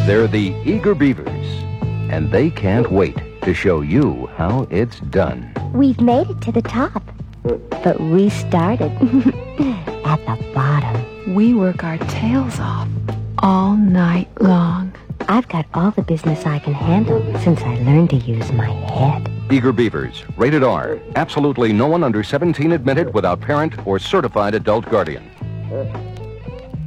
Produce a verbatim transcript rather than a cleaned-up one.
They're the Eager Beavers, and they can't wait to show you how it's done. We've made it to the top, but we started at the bottom. We work our tails off all night long. I've got all the business I can handle since I learned to use my head. Eager Beavers, rated R. Absolutely no one under seventeen admitted without parent or certified adult guardian.